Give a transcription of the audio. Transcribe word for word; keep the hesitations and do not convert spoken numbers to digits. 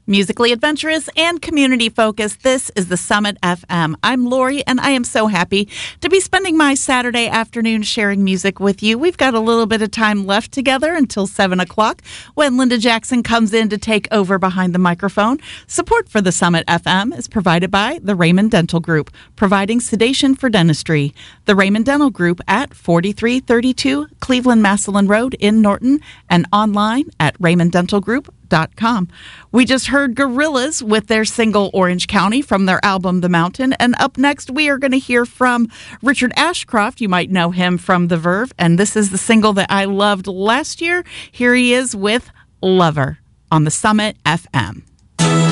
Musically adventurous and community focused, this is the Summit F M. I'm Lori, and I am so happy to be spending my Saturday afternoon sharing music with you. We've got a little bit of time left together until seven o'clock when Linda Jackson comes in to take over behind the microphone. Support for the Summit F M is provided by the Raymond Dental Group, providing sedation for dentistry. The Raymond Dental Group at forty-three thirty-two Cleveland Massillon Road in Norton and online at raymond dental group dot com. We just heard Gorillaz with their single Orange County from their album The Mountain. And up next, we are going to hear from Richard Ashcroft. You might know him from The Verve. And this is the single that I loved last year. Here he is with Lover on the Summit F M.